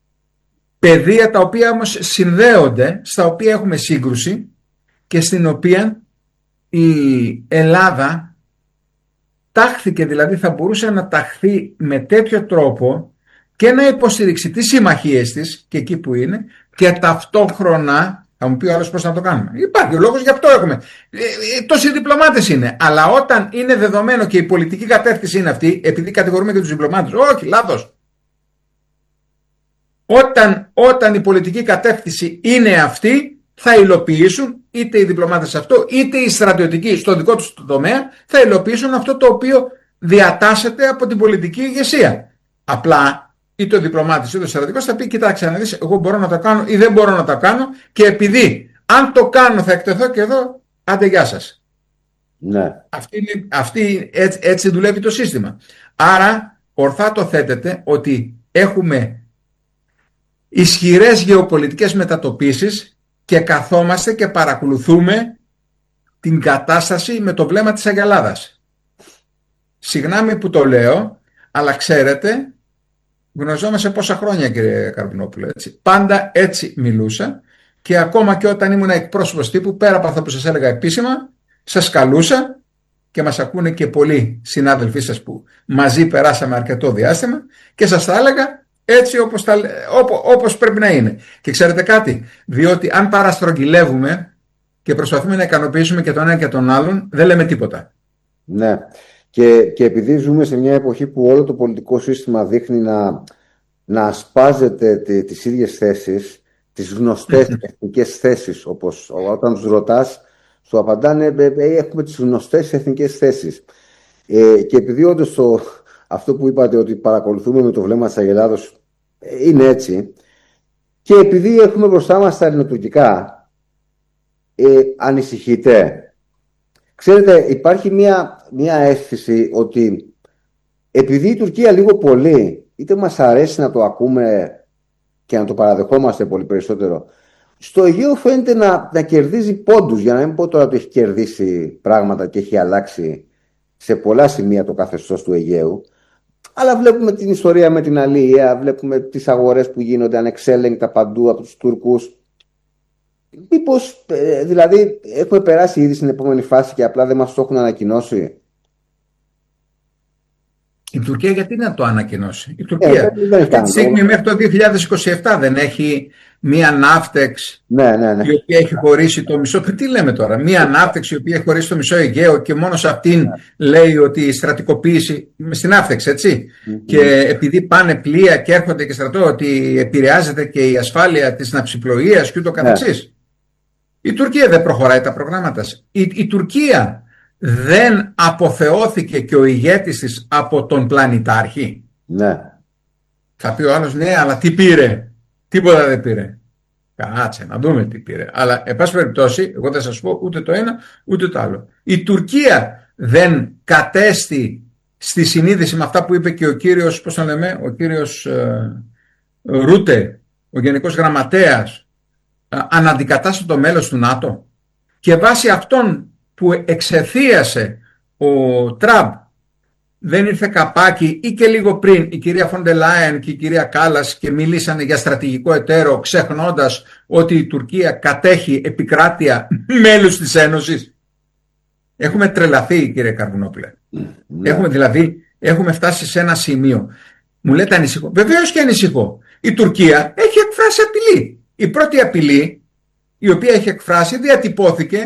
πεδία τα οποία όμως συνδέονται, στα οποία έχουμε σύγκρουση και στην οποία η Ελλάδα τάχθηκε, δηλαδή θα μπορούσε να ταχθεί με τέτοιο τρόπο και να υποστηρίξει τις συμμαχίες της και εκεί που είναι, και ταυτόχρονα θα μου πει ο άλλος πώς να το κάνουμε. Υπάρχει ο λόγος, γι' αυτό έχουμε. Ε, ε, τόσοι διπλωμάτες είναι. Αλλά όταν είναι δεδομένο και η πολιτική κατεύθυνση είναι αυτή, επειδή κατηγορούμε και τους διπλωμάτες, όχι, λάθος. Όταν, όταν η πολιτική κατεύθυνση είναι αυτή, θα υλοποιήσουν είτε οι διπλωμάτες αυτό, είτε οι στρατιωτικοί στο δικό τους τομέα, θα υλοποιήσουν αυτό το οποίο διατάσσεται από την πολιτική ηγεσία. Απλά είτε ο διπλωμάτης είτε ο στρατιωτικός θα πει: κοιτάξτε να δεις, εγώ μπορώ να το κάνω ή δεν μπορώ να το κάνω, και επειδή αν το κάνω θα εκτεθώ και εδώ, άντε γεια σας. Ναι. Αυτή, είναι, αυτή έτσι, έτσι δουλεύει το σύστημα. Άρα ορθά το θέτεται ότι έχουμε ισχυρές γεωπολιτικές μετατοπίσεις και καθόμαστε και παρακολουθούμε την κατάσταση με το βλέμμα της αγελάδας. Συγγνώμη που το λέω, αλλά ξέρετε, γνωριζόμαστε πόσα χρόνια, κύριε Καρβουνόπουλο, έτσι. Πάντα έτσι μιλούσα, και ακόμα και όταν ήμουν εκπρόσωπος τύπου, πέρα από αυτό που σας έλεγα επίσημα, σας καλούσα και μας ακούνε και πολλοί συνάδελφοί σας που μαζί περάσαμε αρκετό διάστημα και σας τα έλεγα έτσι όπως, τα, όπως, όπως πρέπει να είναι. Και ξέρετε κάτι, διότι αν παραστρογγυλεύουμε και προσπαθούμε να ικανοποιήσουμε και τον ένα και τον άλλον, δεν λέμε τίποτα. Ναι. Και, και επειδή ζούμε σε μια εποχή που όλο το πολιτικό σύστημα δείχνει να, να ασπάζεται τι, τις ίδιες θέσεις, τις γνωστές εθνικές θέσεις, όπως όταν τους ρωτάς, σου απαντάνε έχουμε τις γνωστές εθνικές θέσεις. Ε, και επειδή όντως το, αυτό που είπατε ότι παρακολουθούμε με το βλέμμα της Αγελάδος είναι έτσι, και επειδή έχουμε μπροστά μας τα ελληνοτουρκικά, ε, ανησυχείτε. Ξέρετε, υπάρχει μια, μια αίσθηση ότι επειδή η Τουρκία λίγο πολύ, είτε μας αρέσει να το ακούμε και να το παραδεχόμαστε πολύ περισσότερο, στο Αιγαίο φαίνεται να, να κερδίζει πόντους, για να μην πω τώρα ότι έχει κερδίσει πράγματα και έχει αλλάξει σε πολλά σημεία το καθεστώς του Αιγαίου, αλλά βλέπουμε την ιστορία με την Αλία, βλέπουμε τις αγορές που γίνονται ανεξέλεγκτα παντού από τους Τούρκους. Μήπως, ε, δηλαδή, έχουμε περάσει ήδη στην επόμενη φάση και απλά δεν μας το έχουν ανακοινώσει? Η Τουρκία γιατί να το ανακοινώσει? Η Τουρκία ε, αυτή τη στιγμή μέχρι το δύο χιλιάδες είκοσι επτά δεν έχει μία ναύτεξ ναι, ναι, ναι. η οποία έχει χωρίσει το μισό. Τι λέμε τώρα, μία ναύτεξ η οποία έχει χωρίσει το μισό Αιγαίο και μόνο σε αυτήν ναι. λέει ότι η στρατικοποίηση, στην ναύτεξ έτσι, mm-hmm. και επειδή πάνε πλοία και έρχονται και στρατό, ότι επηρεάζεται και η ασφάλεια της ναυσιπλοείας και ούτω καθεξής. Ναι. Η Τουρκία δεν προχωράει τα προγράμματα. Η, η Τουρκία δεν αποθεώθηκε και ο ηγέτης της από τον πλανητάρχη? Ναι. Θα πει ο άλλος, ναι, αλλά τι πήρε? Τίποτα δεν πήρε. Κάτσε να δούμε τι πήρε. Αλλά, εν πάση περιπτώσει, εγώ δεν σας πω ούτε το ένα ούτε το άλλο. Η Τουρκία δεν κατέστη στη συνείδηση με αυτά που είπε και ο κύριος, πώς τον λέμε, ο κύριος ε, Ρούτε, ο Γενικός Γραμματέας, ε, αναντικατάστατο το μέλος του ΝΑΤΟ, και βάσει αυτών που εξεθίασε ο Τραμπ, δεν ήρθε καπάκι ή και λίγο πριν η κυρία Φοντε Λάιεν και η κυρία Κάλλας και μιλήσανε για στρατηγικό εταίρο, ξεχνώντας ότι η Τουρκία κατέχει επικράτεια μέλους της Ένωσης? Έχουμε τρελαθεί, κύριε Καρβουνόπουλε. Ναι. Έχουμε δηλαδή, έχουμε φτάσει σε ένα σημείο. Μου λέτε ανησυχώ. Βεβαίως και ανησυχώ. Η Τουρκία έχει εκφράσει απειλή. Η πρώτη απειλή η οποία έχει εκφράσει διατυπώθηκε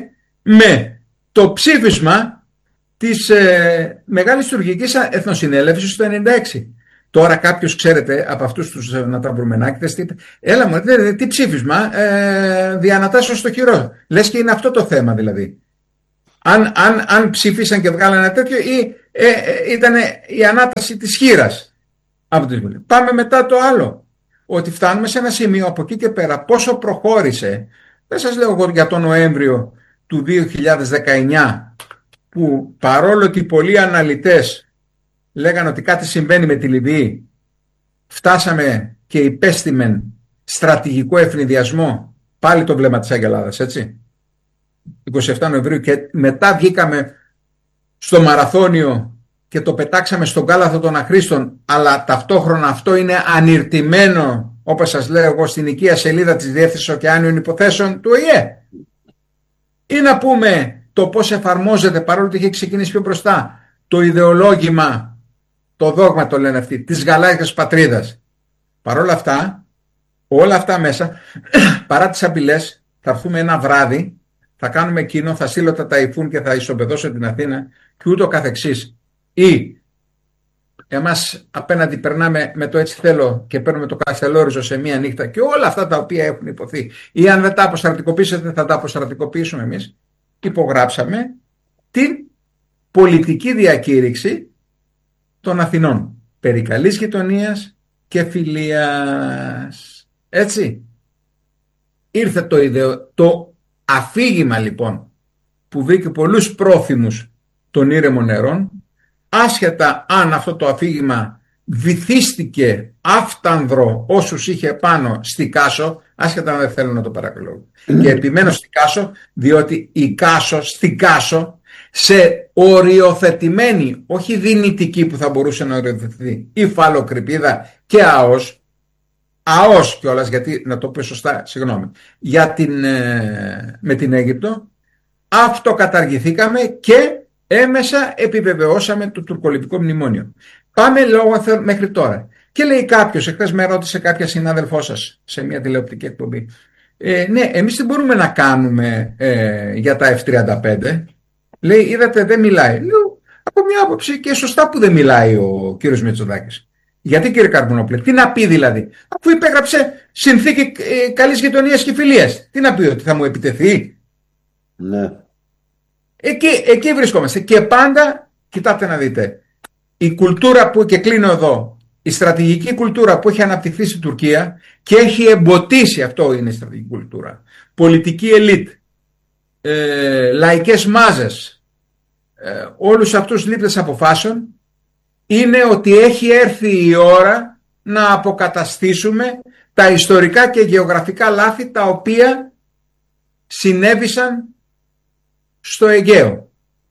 με το ψήφισμα της ε, Μεγάλης Τουρκικής Εθνοσυνέλευσης του ενενήντα έξι. Τώρα κάποιος, ξέρετε, από αυτούς τους ε, να τα βρουμενάκητες, τι είπε, έλα μου, τι, τι ψήφισμα, ε, διανατάσσεως στο χειρό. Λες και είναι αυτό το θέμα δηλαδή. Αν, αν, αν ψήφισαν και βγάλανε ένα τέτοιο, ή ε, ε, ήταν η ανάταση της χείρας από τη Βουλή. Πάμε μετά το άλλο, ότι φτάνουμε σε ένα σημείο από εκεί και πέρα, πόσο προχώρησε, δεν σας λέω εγώ για τον Νοέμβριο του δύο χιλιάδες δεκαεννιά, που παρόλο ότι πολλοί αναλυτές λέγανε ότι κάτι συμβαίνει με τη Λιβύη, φτάσαμε και υπέστημεν στρατηγικό ευνηδιασμό, πάλι το βλέμμα της Αγελάδας, έτσι, είκοσι επτά Νοεμβρίου, και μετά βγήκαμε στο μαραθώνιο και το πετάξαμε στον κάλαθο των αχρήστων, αλλά ταυτόχρονα αυτό είναι ανιρτημένο, όπως σας λέω εγώ, στην οικία σελίδα της Διεύθυνσης Οκεάνιων Υποθέσεων του Ο Η Ε. Ή να πούμε το πώς εφαρμόζεται, παρόλο ότι είχε ξεκινήσει πιο μπροστά, το ιδεολόγημα, το δόγμα το λένε αυτοί, της γαλάζιας πατρίδας. Παρ' όλα αυτά, όλα αυτά μέσα, παρά τις απειλές, θα έρθουμε ένα βράδυ, θα κάνουμε εκείνο, θα στείλω τα ταϊφούν και θα ισοπεδώσω την Αθήνα και ούτω καθεξής. Ή εμάς απέναντι περνάμε με το έτσι θέλω και παίρνουμε το Καστελόριζο σε μία νύχτα και όλα αυτά τα οποία έχουν υποθεί. Ή αν δεν τα αποστρατικοποιήσετε, θα τα αποστρατικοποιήσουμε εμείς. Υπογράψαμε την πολιτική διακήρυξη των Αθηνών περί καλής γειτονίας και φιλίας. Έτσι. Ήρθε το, ιδεο, το αφήγημα λοιπόν που βρήκε πολλούς πρόθυμους των ήρεμων νερών, άσχετα αν αυτό το αφήγημα βυθίστηκε άφτανδρο όσους είχε πάνω στη Κάσο, άσχετα αν δεν θέλω να το παρακολουθώ. Και επιμένω στη Κάσο, διότι η Κάσο, στη Κάσο, σε οριοθετημένη, όχι δυνητική που θα μπορούσε να οριοθετηθεί, υφαλοκρηπίδα και ΑΟΣ, ΑΟΣ κιόλας, γιατί να το πω σωστά, συγγνώμη, για την, ε, με την Αίγυπτο, αυτοκαταργηθήκαμε και έμεσα επιβεβαιώσαμε το τουρκολιβικό μνημόνιο. Πάμε λόγω μέχρι τώρα. Και λέει κάποιος, εχθές με ρώτησε κάποια συνάδελφό σας σε μια τηλεοπτική εκπομπή, ε, ναι, εμείς τι μπορούμε να κάνουμε ε, για τα εφ τριάντα πέντε. Λέει, είδατε, δεν μιλάει. Λέω, από μια άποψη και σωστά που δεν μιλάει ο κύριος Μητσοτάκης. Γιατί, κύριε Καρπουνόπουλε, τι να πει δηλαδή, αφού υπέγραψε συνθήκη ε, καλής γειτονίας και φιλίας. Τι να πει, ότι θα μου επιτεθεί. Ναι. Εκεί, εκεί βρισκόμαστε. Και πάντα, κοιτάτε να δείτε, η κουλτούρα που, και κλείνω εδώ, η στρατηγική κουλτούρα που έχει αναπτυχθεί στην Τουρκία και έχει εμποτίσει, αυτό είναι η στρατηγική κουλτούρα, πολιτική ελίτ, ε, λαϊκές μάζες, ε, όλους αυτούς λήπτες αποφάσεων, είναι ότι έχει έρθει η ώρα να αποκαταστήσουμε τα ιστορικά και γεωγραφικά λάθη τα οποία συνέβησαν στο Αιγαίο.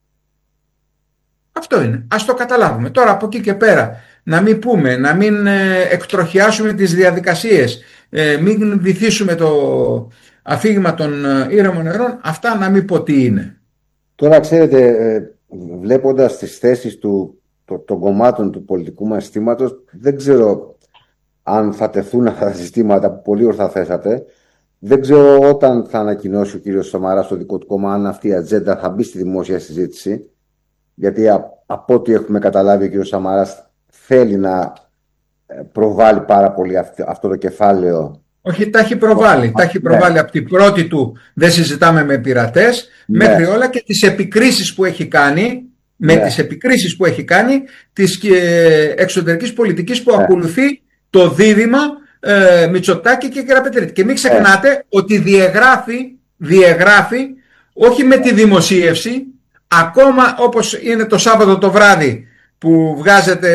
Αυτό είναι. Ας το καταλάβουμε. Τώρα από εκεί και πέρα να μην πούμε, να μην ε, εκτροχιάσουμε τις διαδικασίες, ε, μην βυθίσουμε το αφήγημα των ε, ήρεμων νερών, αυτά να μην πω τι είναι. Τώρα ξέρετε, ε, βλέποντας τις θέσεις του, το, των κομμάτων του πολιτικού μας συστήματος, δεν ξέρω αν θα τεθούν αυτά τα συστήματα που πολύ ορθά θέσατε. Δεν ξέρω όταν θα ανακοινώσει ο κύριος Σαμαράς στο δικό του κόμμα αν αυτή η ατζέντα θα μπει στη δημόσια συζήτηση. Γιατί από ό,τι έχουμε καταλάβει ο κύριος Σαμαράς θέλει να προβάλλει πάρα πολύ αυτό το κεφάλαιο. Όχι, τα έχει προβάλλει. Oh, τα έχει προβάλλει ναι. Από την πρώτη του δεν συζητάμε με πειρατές ναι. Μέχρι όλα και τις επικρίσεις που έχει κάνει, ναι. Με τις επικρίσεις που έχει κάνει της εξωτερικής πολιτικής που ναι. Ακολουθεί το δίδυμα ε, Μητσοτάκη και Καραπετρίτη. Και μην ξεχνάτε ναι. Ότι διαγράφει, διαγράφει όχι με τη δημοσίευση, ακόμα όπως είναι το Σάββατο το βράδυ που βγάζετε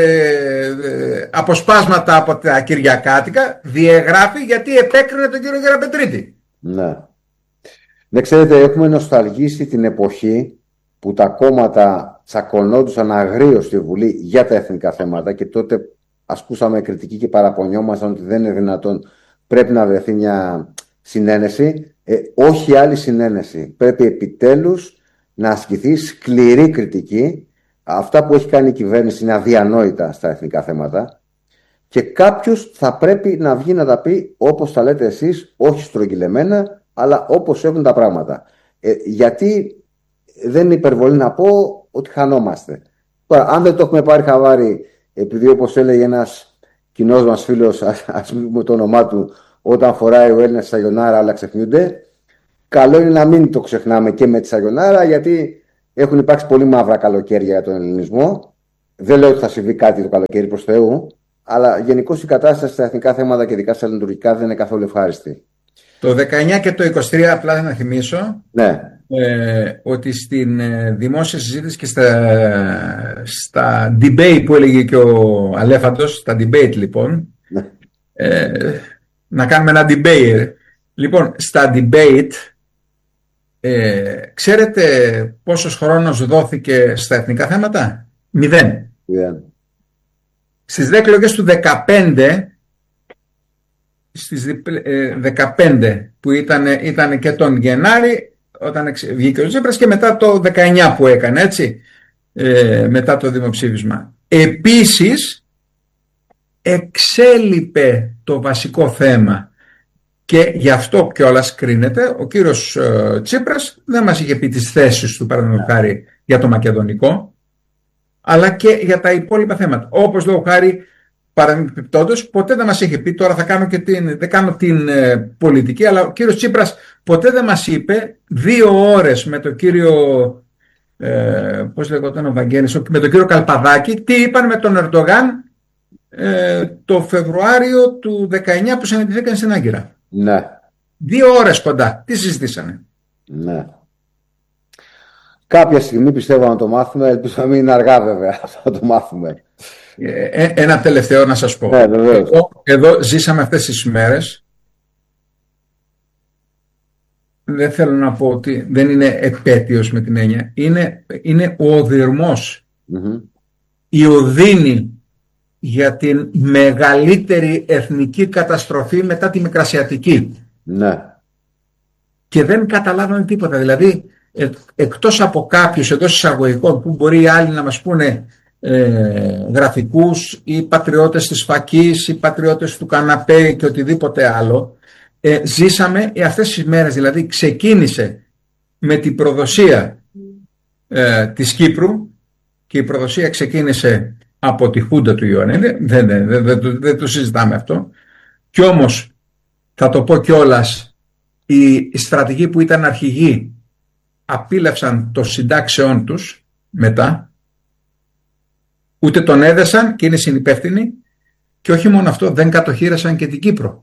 αποσπάσματα από τα Κυριακάτικα, διαγράφει γιατί επέκρινε τον κύριο Γεραπετρίτη. Ναι. Ναι, ξέρετε, έχουμε νοσταλγήσει την εποχή που τα κόμματα τσακωνόντουσαν αγρίως στη Βουλή για τα εθνικά θέματα και τότε ασκούσαμε κριτική και παραπονιόμασταν ότι δεν είναι δυνατόν, πρέπει να βρεθεί μια συνένεση. Ε, όχι άλλη συνένεση. Πρέπει επιτέλους να ασκηθεί σκληρή κριτική. Αυτά που έχει κάνει η κυβέρνηση είναι αδιανόητα στα εθνικά θέματα και κάποιος θα πρέπει να βγει να τα πει όπως τα λέτε εσείς, όχι στρογγυλεμένα, αλλά όπως έχουν τα πράγματα. Ε, γιατί δεν είναι υπερβολή να πω ότι χανόμαστε. Τώρα, αν δεν το έχουμε πάρει χαβάρι, επειδή όπως έλεγε ένας κοινός μας φίλος, ας μην πούμε το όνομά του, όταν φοράει ο Έλληνας σαγιονάρα αλλά ξεχνιούνται, καλό είναι να μην το ξεχνάμε και με τη σαγιονάρα, γιατί έχουν υπάρξει πολύ μαύρα καλοκαίρια για τον ελληνισμό. Δεν λέω ότι θα συμβεί κάτι το καλοκαίρι προς Θεού, αλλά γενικώς η κατάσταση στα εθνικά θέματα και ειδικά στα λειτουργικά δεν είναι καθόλου ευχάριστη. Το δεκαεννιά και το είκοσι τρία, απλά να θυμίσω, ναι. ε, ότι στην ε, δημόσια συζήτηση και στα, στα debate που έλεγε και ο Αλέφαντος, στα debate λοιπόν, ναι. ε, να κάνουμε ένα debate. Λοιπόν, στα debate, ε, ξέρετε πόσος χρόνος δόθηκε στα εθνικά θέματα? Μηδέν. Yeah. Στις εκλογές του δεκαπέντε, στις δεκαπέντε που ήταν, ήταν και τον Γενάρη όταν βγήκε ο Τσίπρας και μετά το δεκαεννιά που έκανε, έτσι, ε, μετά το δημοψήφισμα. Επίσης εξέλιπε το βασικό θέμα και γι' αυτό κιόλας κρίνεται ο κύριος ε, Τσίπρας δεν μας είχε πει τις θέσεις του παραδείγματος χάρη για το μακεδονικό, αλλά και για τα υπόλοιπα θέματα, όπως λόγω χάρη παρεμπιπτόντως, ποτέ δεν μας είχε πει, τώρα θα κάνω και την, δεν κάνω την ε, πολιτική, αλλά ο κύριος Τσίπρας ποτέ δεν μας είπε δύο ώρες με τον κύριο, ε, πώς λεγόταν ο Βαγγέλης, με τον κύριο Καλπαδάκη, τι είπαν με τον Ερντογάν ε, το Φεβρουάριο του δεκαεννιά που συναντηθήκαν στην Άγκυρα. Ναι. Δύο ώρες κοντά. Τι συζητήσανε? Ναι. Κάποια στιγμή πιστεύω να το μάθουμε, ελπίζω να μην είναι αργά βέβαια να το μάθουμε. Ε, ένα τελευταίο να σας πω. Ναι, εδώ, εδώ ζήσαμε αυτές τις μέρες. Δεν θέλω να πω ότι δεν είναι επέτειος με την έννοια. Είναι, είναι ο οδυρμός. Mm-hmm. Η οδύνη για την μεγαλύτερη εθνική καταστροφή μετά τη Μικρασιατική. Ναι. Και δεν καταλάβανε τίποτα. Δηλαδή ε, εκτός από κάποιους εντός εισαγωγικών που μπορεί οι άλλοι να μας πούνε ε, γραφικούς ή πατριώτες της φακής ή πατριώτες του καναπέ και οτιδήποτε άλλο, ε, ζήσαμε ε, αυτές τις μέρες, δηλαδή ξεκίνησε με την προδοσία ε, της Κύπρου, και η προδοσία ξεκίνησε από τη Χούντα του Ιωαννίδη, δεν, δεν, δεν, δεν, δεν το συζητάμε αυτό, κι όμως θα το πω κιόλας, οι, οι στρατηγοί που ήταν αρχηγοί απίλευσαν το συντάξεών τους μετά, ούτε τον έδεσαν και είναι συνυπεύθυνοι, και όχι μόνο αυτό, δεν κατοχύρασαν και την Κύπρο.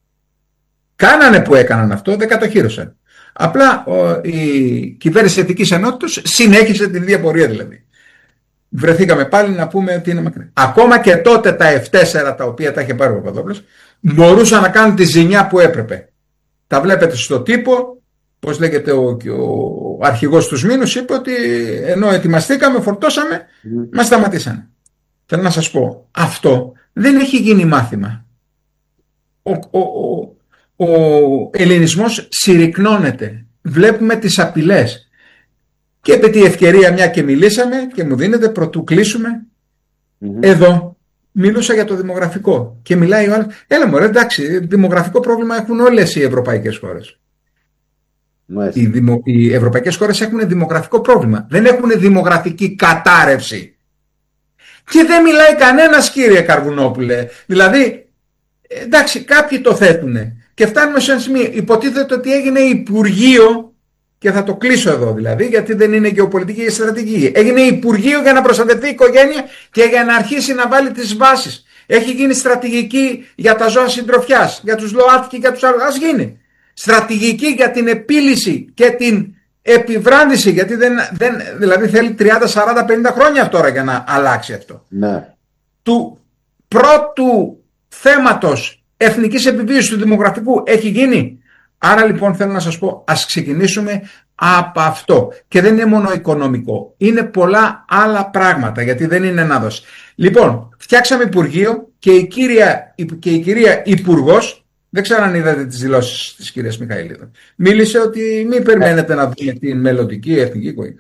Κάνανε που έκαναν αυτό, δεν κατοχύρωσαν. Απλά ο, η κυβέρνηση Εθνικής Ενότητας συνέχισε την ίδια πορεία δηλαδή. Βρεθήκαμε πάλι να πούμε ότι είναι μακριά. Ακόμα και τότε τα εφ τέσσερα, τα οποία τα είχε πάρει ο Παπαδόπουλος, μπορούσαν να κάνουν τη ζημιά που έπρεπε. Τα βλέπετε στο τύπο, πώς λέγεται ο, ο αρχηγός του Μήνους, είπε ότι ενώ ετοιμαστήκαμε, φορτώσαμε, mm. μας σταματήσανε. Θέλω να σας πω, αυτό δεν έχει γίνει μάθημα. Ο, ο, ο, ο ελληνισμός συρρυκνώνεται. Βλέπουμε τις απειλές. Και επί τη ευκαιρία, μια και μιλήσαμε και μου δίνετε πρωτού κλείσουμε, mm-hmm. εδώ μιλούσα για το δημογραφικό και μιλάει ο άλλος, έλα μωρέ, εντάξει, δημογραφικό πρόβλημα έχουν όλες οι ευρωπαϊκές χώρες. Mm-hmm. Οι, δημο, οι ευρωπαϊκές χώρες έχουν δημογραφικό πρόβλημα, δεν έχουν δημογραφική κατάρρευση. Και δεν μιλάει κανένας, κύριε Καρβουνόπουλε. Δηλαδή, εντάξει, κάποιοι το θέτουνε και φτάνουμε σε ένα σημείο, υποτίθεται ότι έγινε Υπουργείο. Και θα το κλείσω εδώ δηλαδή, γιατί δεν είναι γεωπολιτική και στρατηγική. Έγινε Υπουργείο για να προστατευτεί η οικογένεια και για να αρχίσει να βάλει τις βάσεις. Έχει γίνει στρατηγική για τα ζώα συντροφιάς, για τους ΛΟΑΤΚΙ και για τους άλλους. Ας γίνει. Στρατηγική για την επίλυση και την επιβράδυση, γιατί δεν, δεν, δηλαδή θέλει τριάντα, σαράντα, πενήντα χρόνια τώρα για να αλλάξει αυτό. Ναι. Του πρώτου θέματος εθνικής επιβίωσης του δημογραφικού έχει γίνει. Άρα λοιπόν θέλω να σας πω, ας ξεκινήσουμε από αυτό. Και δεν είναι μόνο οικονομικό, είναι πολλά άλλα πράγματα, γιατί δεν είναι να δώσει. Λοιπόν, φτιάξαμε Υπουργείο και η κυρία, και η κυρία Υπουργός, δεν ξέρω αν είδατε τις δηλώσεις της κυρίας Μιχαηλίδου, μίλησε ότι μην περιμένετε να δούμε την μελλοντική εθνική οικογένεια.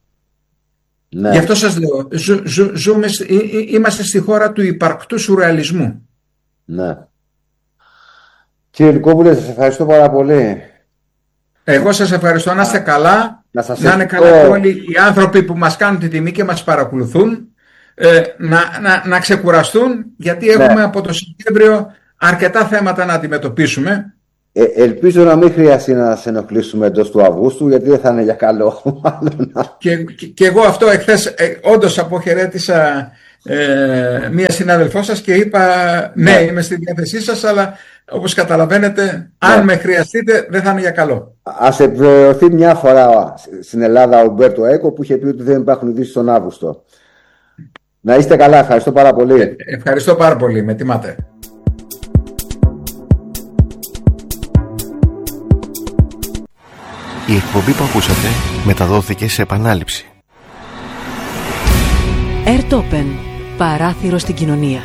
Ναι. Γι' αυτό σας λέω, ζου, ζου, ζούμε, είμαστε στη χώρα του υπαρκτού σουρεαλισμού. Ναι. Κύριε Λυκόπουλε, σας ευχαριστώ πάρα πολύ. Εγώ σας ευχαριστώ, να είστε καλά, να, σας να είναι καλά και όλοι οι άνθρωποι που μας κάνουν τη τιμή και μας παρακολουθούν, ε, να, να, να ξεκουραστούν, γιατί ναι. έχουμε από το Σεπτέμβριο αρκετά θέματα να αντιμετωπίσουμε. Ε, ελπίζω να μην χρειαστεί να σε ενοχλήσουμε εντός του Αυγούστου, γιατί δεν θα είναι για καλό. και, και, και εγώ αυτό εχθές ε, όντως αποχαιρέτησα ε, μία συνάδελφό σας και είπα ναι, ναι, είμαι στη διάθεσή σας, αλλά όπως καταλαβαίνετε, αν ναι. με χρειαστείτε, δεν θα είναι για καλό. Ας επιβεβαιωθεί μια φορά στην Ελλάδα ο Ουμπέρτο Έκο που είχε πει ότι δεν υπάρχουν ειδήσεις τον Αύγουστο. Να είστε καλά, ευχαριστώ πάρα πολύ. Ε, ευχαριστώ πάρα πολύ, με τιμάτε. Η εκπομπή που ακούσατε μεταδόθηκε σε επανάληψη. Airtopen, παράθυρο στην κοινωνία.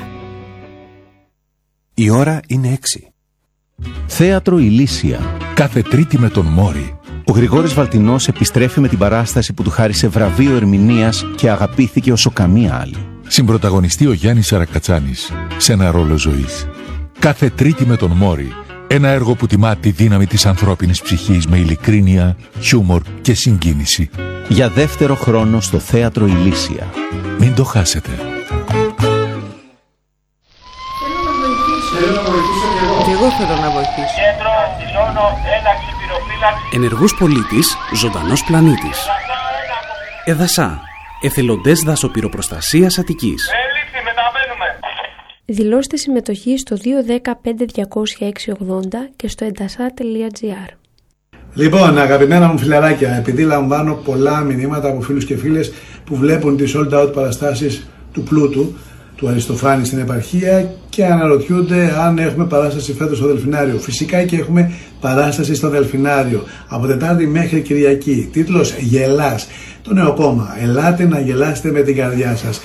Η ώρα είναι έξι. Θέατρο Ηλίσια. Κάθε Τρίτη με τον Μόρι. Ο Γρηγόρης Βαλτινός επιστρέφει με την παράσταση που του χάρισε βραβείο ερμηνείας και αγαπήθηκε όσο καμία άλλη. Συμπρωταγωνιστεί ο Γιάννης Σαρακατσάνης σε ένα ρόλο ζωής. Κάθε Τρίτη με τον Μόρι. Ένα έργο που τιμά τη δύναμη της ανθρώπινης ψυχής με ειλικρίνεια, χιούμορ και συγκίνηση. Για δεύτερο χρόνο στο Θέατρο Ηλίσια. Μην το χάσετε. Και εγώ θέλω να βοηθήσω. Κέντρο, δηλώνω έναξη πυροφύλαξη. Ενεργός πολίτης, ζωντανός πλανήτης. Εδασά, εθελοντές δασοπυροπροστασίας Αττικής. Ελήφθη, μεταβαίνουμε. Δηλώστε συμμετοχή στο δύο ένα πέντε διακόσια έξι ογδόντα και στο εντασά τελεία τζι άρ. Λοιπόν, αγαπημένα μου φιλαράκια, επειδή λαμβάνω πολλά μηνύματα από φίλους και φίλες που βλέπουν τις sold out παραστάσεις του Πλούτου, του Αριστοφάνη στην επαρχία και αναρωτιούνται αν έχουμε παράσταση φέτος στο Δελφινάριο. Φυσικά και έχουμε παράσταση στο Δελφινάριο από Τετάρτη μέχρι Κυριακή. Τίτλος «Γελάς». Το νέο κόμμα. Ελάτε να γελάσετε με την καρδιά σας.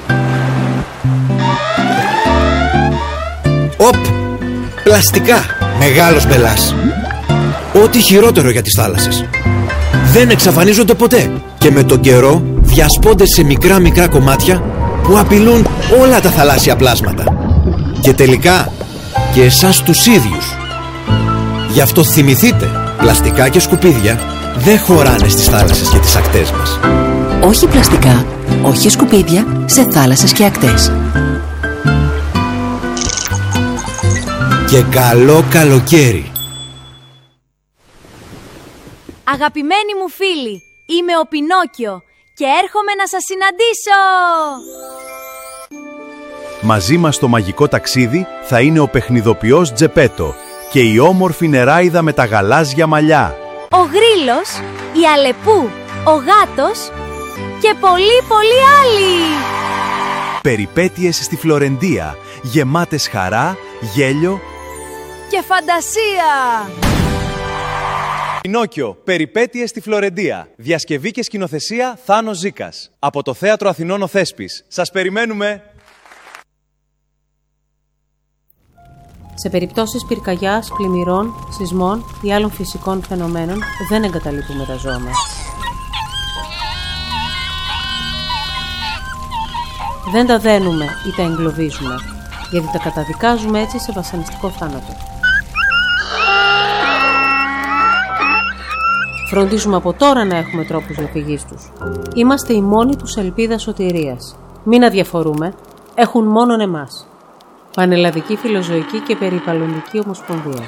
Οπ! Πλαστικά! Μεγάλος μπελάς. Ό,τι χειρότερο για τις θάλασσες. Δεν εξαφανίζονται ποτέ και με τον καιρό διασπώνται σε μικρά μικρά κομμάτια που απειλούν όλα τα θαλάσσια πλάσματα. Και τελικά και εσάς τους ίδιους. Γι' αυτό θυμηθείτε, πλαστικά και σκουπίδια δεν χωράνε στις θάλασσες και τις ακτές μας. Όχι πλαστικά, όχι σκουπίδια σε θάλασσες και ακτές. Και καλό καλοκαίρι. Αγαπημένοι μου φίλοι, είμαι ο Πινόκιο και έρχομαι να σας συναντήσω! Μαζί μας στο μαγικό ταξίδι θα είναι ο παιχνιδοποιός Τζεπέτο και η όμορφη νεράιδα με τα γαλάζια μαλλιά. Ο Γρίλος, η Αλεπού, ο Γάτος και πολλοί πολλοί άλλοι! Περιπέτειες στη Φλωρεντία, γεμάτες χαρά, γέλιο και φαντασία! Πινόκιο, περιπέτειες στη Φλωρεντία. Διασκευή και σκηνοθεσία Θάνος Ζήκας. Από το Θέατρο Αθηνών ο Θέσπης. Σας περιμένουμε! Σε περιπτώσεις πυρκαγιάς, πλημμυρών, σεισμών ή άλλων φυσικών φαινομένων δεν εγκαταλείπουμε τα ζώα μας. Δεν τα δένουμε ή τα εγκλωβίζουμε, γιατί τα καταδικάζουμε έτσι σε βασανιστικό θάνατο. Φροντίζουμε από τώρα να έχουμε τρόπους διαφυγής τους. Είμαστε η μόνη τους ελπίδα σωτηρίας. Μην αδιαφορούμε, έχουν μόνον εμάς. Πανελλαδική Φιλοζωική και Περιβαλλοντική Ομοσπονδία.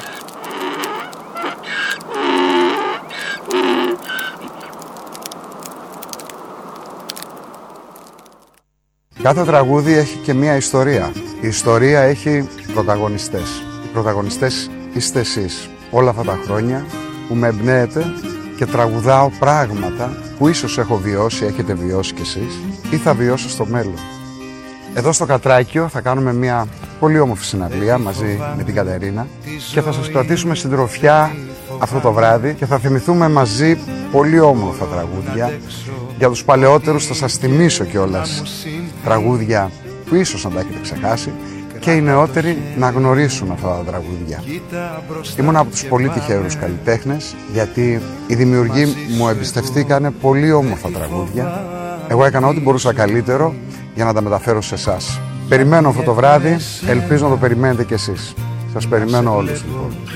Κάθε τραγούδι έχει και μία ιστορία. Η ιστορία έχει πρωταγωνιστές. Οι πρωταγωνιστές είστε εσείς. Όλα αυτά τα χρόνια που με εμπνέετε και τραγουδάω πράγματα που ίσως έχω βιώσει, έχετε βιώσει κι εσείς ή θα βιώσω στο μέλλον. Εδώ στο Κατράκιο θα κάνουμε μια πολύ όμορφη συναυλία μαζί με την Κατερίνα και θα σας κρατήσουμε συντροφιά αυτό το βράδυ και θα θυμηθούμε μαζί πολύ όμορφα τραγούδια. Για τους παλαιότερους θα σας θυμίσω κιόλας τραγούδια που ίσως να τα έχετε ξεχάσει και οι νεότεροι να γνωρίσουν αυτά τα τραγούδια. Ήμουν από τους πολύ τυχερούς καλλιτέχνες γιατί οι δημιουργοί μου εμπιστευτήκανε πολύ όμορφα τραγούδια. Εγώ έκανα ό,τι μπορούσα καλύτερο για να τα μεταφέρω σε εσάς. Περιμένω αυτό το βράδυ, ελπίζω να το περιμένετε κι εσείς. Σας περιμένω όλους λοιπόν.